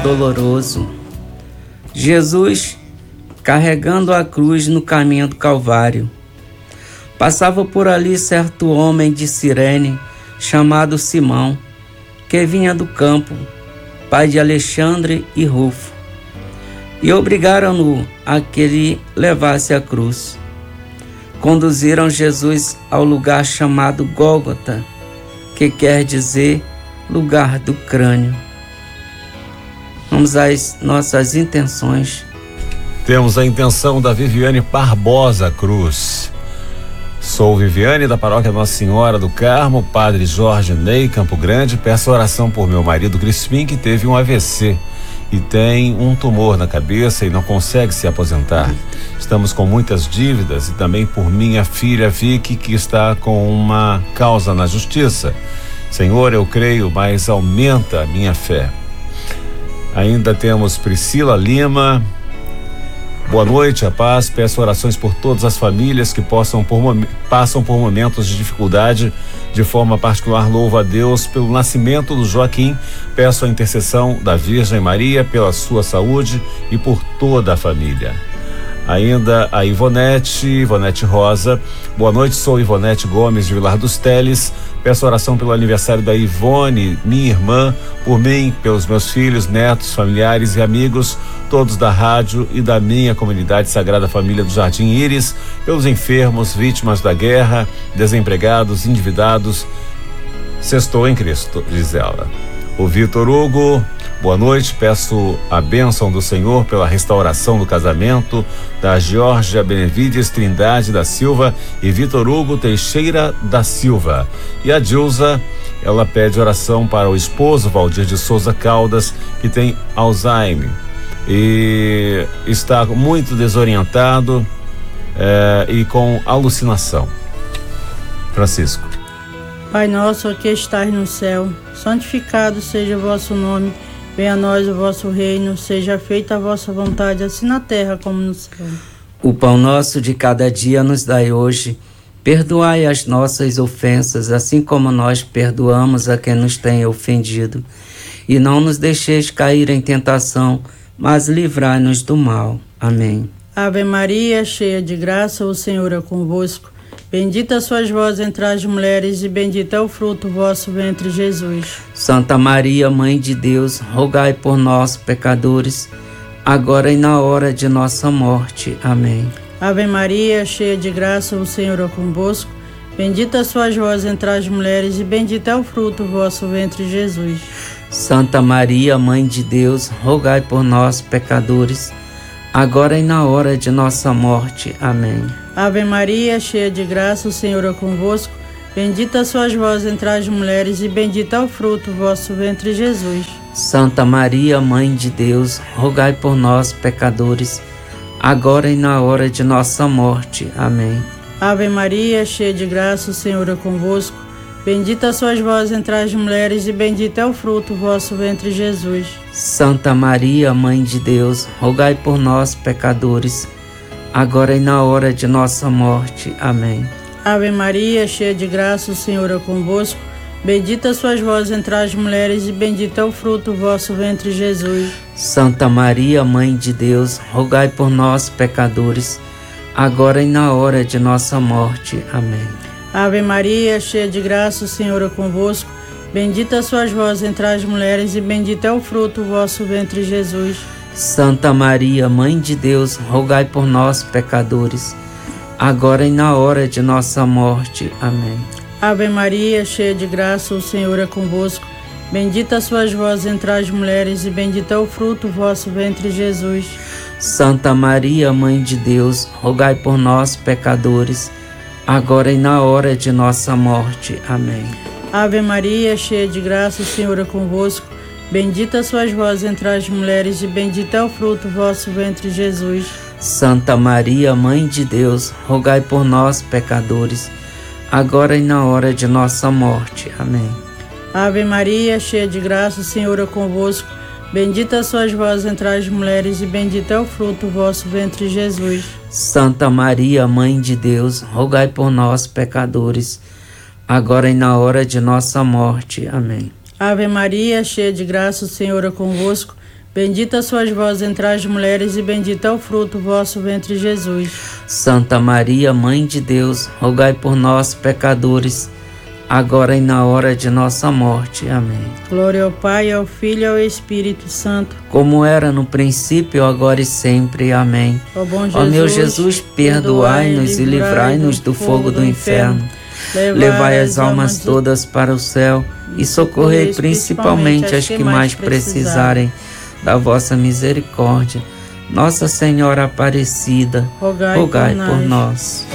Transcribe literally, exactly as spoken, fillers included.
doloroso. Jesus, carregando a cruz no caminho do Calvário, passava por ali certo homem de Cirene, chamado Simão, que vinha do campo, pai de Alexandre e Rufo, e obrigaram-no a que ele levasse a cruz. Conduziram Jesus ao lugar chamado Gólgota, que quer dizer lugar do crânio. Vamos às nossas intenções. Temos a intenção da Viviane Barbosa Cruz. Sou Viviane, da paróquia Nossa Senhora do Carmo, padre Jorge Ney, Campo Grande. Peço oração por meu marido Crispim, que teve um A V C e tem um tumor na cabeça e não consegue se aposentar. Estamos com muitas dívidas, e também por minha filha Vicky, que está com uma causa na justiça. Senhor, eu creio, mas aumenta a minha fé. Ainda temos Priscila Lima. Boa noite, a paz. Peço orações por todas as famílias que possam por, passam por momentos de dificuldade. De forma particular, louvo a Deus pelo nascimento do Joaquim. Peço a intercessão da Virgem Maria pela sua saúde e por toda a família. Ainda a Ivonete, Ivonete Rosa. Boa noite, sou Ivonete Gomes de Vilar dos Teles. Peço oração pelo aniversário da Ivone, minha irmã, por mim, pelos meus filhos, netos, familiares e amigos, todos da rádio e da minha comunidade Sagrada Família do Jardim Íris, pelos enfermos, vítimas da guerra, desempregados, endividados. Sextou em Cristo, diz ela. O Vitor Hugo, boa noite, peço a bênção do Senhor pela restauração do casamento da Georgia Benevides Trindade da Silva e Vitor Hugo Teixeira da Silva. E a Dilza, ela pede oração para o esposo Valdir de Souza Caldas, que tem Alzheimer e está muito desorientado é, e com alucinação. Francisco. Pai nosso que estais no céu, santificado seja o vosso nome, venha a nós o vosso reino, seja feita a vossa vontade, assim na terra como no céu. O pão nosso de cada dia nos dai hoje, perdoai as nossas ofensas, assim como nós perdoamos a quem nos tem ofendido. E não nos deixeis cair em tentação, mas livrai-nos do mal. Amém. Ave Maria, cheia de graça, o Senhor é convosco. Bendita sois vós entre as mulheres, e bendito é o fruto do vosso ventre, Jesus. Santa Maria, Mãe de Deus, rogai por nós, pecadores, agora e na hora de nossa morte. Amém. Ave Maria, cheia de graça, o Senhor é convosco. Bendita sois vós entre as mulheres, e bendito é o fruto do vosso ventre, Jesus. Santa Maria, Mãe de Deus, rogai por nós, pecadores, agora e na hora de nossa morte. Amém. Ave Maria, cheia de graça, o Senhor é convosco. Bendita sois vós entre as mulheres, e bendito é o fruto do vosso ventre, Jesus. Santa Maria, Mãe de Deus, rogai por nós, pecadores, agora e na hora de nossa morte. Amém. Ave Maria, cheia de graça, o Senhor é convosco. Bendita sois vós entre as mulheres, e bendito é o fruto do vosso ventre, Jesus. Santa Maria, Mãe de Deus, rogai por nós, pecadores, agora e na hora de nossa morte. Amém. Ave Maria, cheia de graça, o Senhor é convosco. Bendita sois vós entre as mulheres, e bendito é o fruto do vosso ventre, Jesus. Santa Maria, Mãe de Deus, rogai por nós, pecadores, agora e na hora de nossa morte. Amém. Ave Maria, cheia de graça, o Senhor é convosco. Bendita sois vós entre as mulheres, e bendito é o fruto do vosso ventre, Jesus. Santa Maria, Mãe de Deus, rogai por nós, pecadores, agora e na hora de nossa morte. Amém. Ave Maria, cheia de graça, o Senhor é convosco. Bendita sois vós entre as mulheres, e bendito é o fruto do vosso ventre, Jesus. Santa Maria, Mãe de Deus, rogai por nós, pecadores, agora e na hora de nossa morte. Amém. Ave Maria, cheia de graça, o Senhor é convosco. Bendita sois vós entre as mulheres, e bendito é o fruto do vosso ventre, Jesus. Santa Maria, Mãe de Deus, rogai por nós, pecadores, agora e na hora de nossa morte. Amém. Ave Maria, cheia de graça, o Senhor é convosco. Bendita sois vós entre as mulheres, e bendito é o fruto do vosso ventre, Jesus. Santa Maria, Mãe de Deus, rogai por nós, pecadores, agora e na hora de nossa morte. Amém. Ave Maria, cheia de graça, o Senhor é convosco. Bendita sois vós entre as mulheres e bendito é o fruto do vosso ventre, Jesus. Santa Maria, Mãe de Deus, rogai por nós, pecadores, agora e na hora de nossa morte. Amém. Glória ao Pai, ao Filho e ao Espírito Santo, como era no princípio, agora e sempre. Amém. Ó bom Ó meu Jesus, perdoai-nos e livrai-nos do fogo do inferno. Levai as almas todas para o céu e socorrei principalmente as que mais precisarem da vossa misericórdia. Nossa Senhora Aparecida, rogai, rogai por nós.